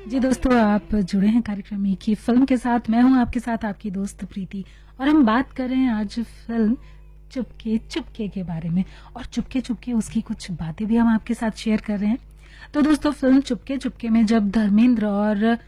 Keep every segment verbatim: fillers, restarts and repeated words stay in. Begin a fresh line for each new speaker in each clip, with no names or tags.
जी दोस्तों, आप जुड़े हैं कार्यक्रम एक ही फिल्म के साथ। मैं हूं आपके साथ आपकी दोस्त प्रीति और हम बात कर रहे हैं आज फिल्म चुपके चुपके के बारे में। और चुपके चुपके उसकी कुछ बातें भी हम आपके साथ शेयर कर रहे हैं। तो दोस्तों, फिल्म चुपके चुपके में जब धर्मेंद्र और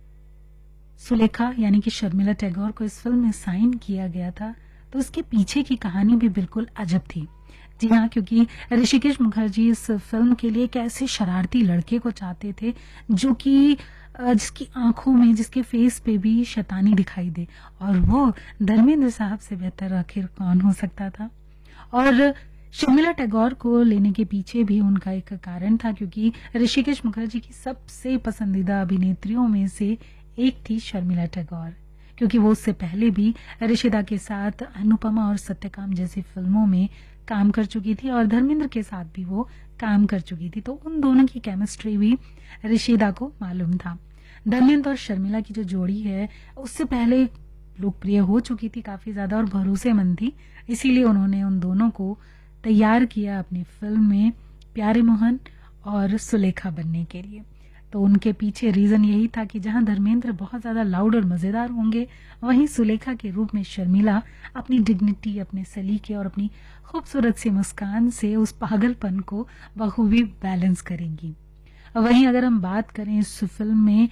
सुलेखा यानी कि शर्मिला टैगोर को इस फिल्म में साइन किया गया था तो उसके पीछे की कहानी भी बिल्कुल अजब थी। जी हाँ, क्योंकि ऋषिकेश मुखर्जी इस फिल्म के लिए एक ऐसे शरारती लड़के को चाहते थे जो कि जिसकी आंखों में, जिसके फेस पे भी शैतानी दिखाई दे, और वो धर्मेंद्र साहब से बेहतर आखिर कौन हो सकता था। और शर्मिला टैगोर को लेने के पीछे भी उनका एक कारण था, क्योंकि ऋषिकेश मुखर्जी की सबसे पसंदीदा अभिनेत्रियों में से एक थी शर्मिला टैगोर, क्योंकि वो उससे पहले भी ऋषिदा के साथ अनुपमा और सत्यकाम जैसी फिल्मों में काम कर चुकी थी और धर्मेंद्र के साथ भी वो काम कर चुकी थी। तो उन दोनों की केमिस्ट्री भी ऋषिदा को मालूम था। धर्मेंद्र और शर्मिला की जो जोड़ी है उससे पहले लोकप्रिय हो चुकी थी काफी ज्यादा और भरोसेमंद थी, इसीलिए उन्होंने उन दोनों को तैयार किया अपनी फिल्म में प्यारे मोहन और सुलेखा बनने के लिए। तो उनके पीछे रीजन यही था कि जहां धर्मेंद्र बहुत ज्यादा लाउड और मजेदार होंगे, वहीं सुलेखा के रूप में शर्मिला अपनी डिग्निटी, अपने सलीके और अपनी खूबसूरत सी मुस्कान से उस पागलपन को बखूबी बैलेंस करेंगी। वहीं अगर हम बात करें इस फिल्म में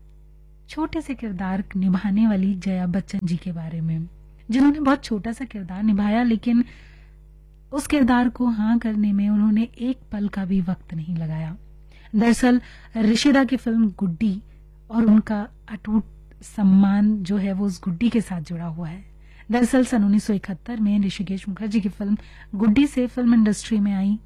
छोटे से किरदार निभाने वाली जया बच्चन जी के बारे में, जिन्होंने बहुत छोटा सा किरदार निभाया, लेकिन उस किरदार को हाँ करने में उन्होंने एक पल का भी वक्त नहीं लगाया। दरअसल ऋषिदा की फिल्म गुड्डी और उनका अटूट सम्मान जो है वो उस गुड्डी के साथ जुड़ा हुआ है। दरअसल सन उन्नीस सौ इकहत्तर में ऋषिकेश मुखर्जी की फिल्म गुड्डी से फिल्म इंडस्ट्री में आई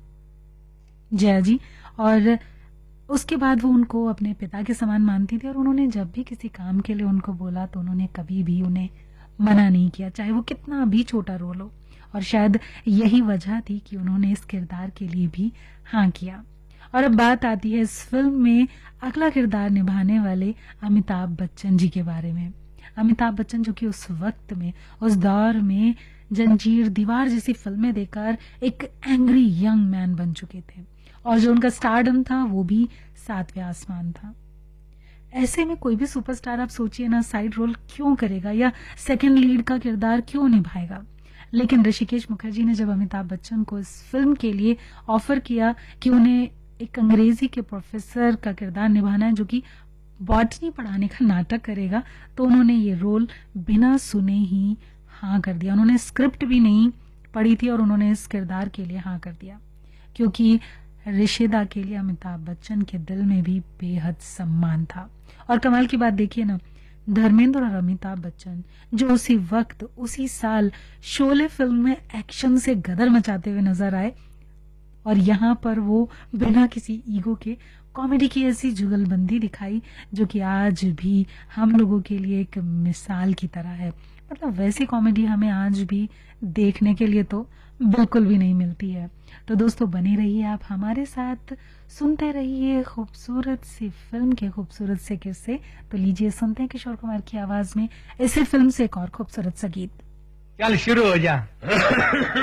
जया जी, और उसके बाद वो उनको अपने पिता के समान मानती थी और उन्होंने जब भी किसी काम के लिए उनको बोला तो उन्होंने कभी भी उन्हें मना नहीं किया, चाहे वो कितना भी छोटा रोल हो। और शायद यही वजह थी कि उन्होंने इस किरदार के लिए भी हाँ किया। और अब बात आती है इस फिल्म में अगला किरदार निभाने वाले अमिताभ बच्चन जी के बारे में। अमिताभ बच्चन जो कि उस वक्त में, उस दौर में जंजीर, दीवार जैसी फिल्में देकर एक एंग्री यंग मैन बन चुके थे और जो उनका स्टारडम था वो भी सातवें आसमान था। ऐसे में कोई भी सुपरस्टार, आप सोचिए ना, साइड रोल क्यों करेगा या सेकंड लीड का किरदार क्यों निभाएगा। लेकिन ऋषिकेश मुखर्जी ने जब अमिताभ बच्चन को इस फिल्म के लिए ऑफर किया कि उन्हें एक अंग्रेजी के प्रोफेसर का किरदार निभाना है जो कि बॉटनी पढ़ाने का नाटक करेगा, तो उन्होंने ये रोल बिना सुने ही हाँ कर दिया। उन्होंने स्क्रिप्ट भी नहीं पढ़ी थी और उन्होंने इस किरदार के लिए हाँ कर दिया, क्योंकि ऋषिदा के लिए अमिताभ बच्चन के दिल में भी बेहद सम्मान था। और कमाल की बात देखिए ना, धर्मेंद्र और अमिताभ बच्चन जो उसी वक्त, उसी साल शोले फिल्म में एक्शन से गदर मचाते हुए नजर आए, और यहाँ पर वो बिना किसी ईगो के कॉमेडी की ऐसी जुगलबंदी दिखाई जो कि आज भी हम लोगों के लिए एक मिसाल की तरह है। मतलब वैसी कॉमेडी हमें आज भी देखने के लिए तो बिल्कुल भी नहीं मिलती है। तो दोस्तों, बने रहिए आप हमारे साथ, सुनते रहिए खूबसूरत सी फिल्म के खूबसूरत से किस्से। तो लीजिए सुनते हैं किशोर कुमार की आवाज में इसी फिल्म से एक और खूबसूरत सा गीत।
चल शुरू हो जा।